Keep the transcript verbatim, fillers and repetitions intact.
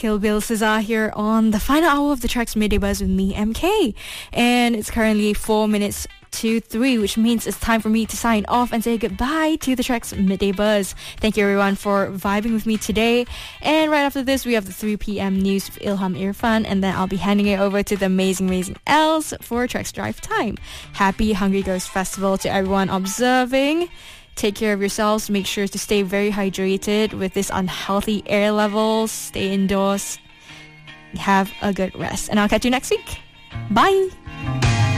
Kill Bill Cesar here on the final hour of the Tracks Midday Buzz with me, M K. And it's currently four minutes to three, which means it's time for me to sign off and say goodbye to the Tracks Midday Buzz. Thank you everyone for vibing with me today. And right after this, we have the three p.m. news with Ilham Irfan, and then I'll be handing it over to the amazing, amazing Els for Tracks Drive Time. Happy Hungry Ghost Festival to everyone observing. Take care of yourselves. Make sure to stay very hydrated with this unhealthy air levels. Stay indoors. Have a good rest. And I'll catch you next week. Bye.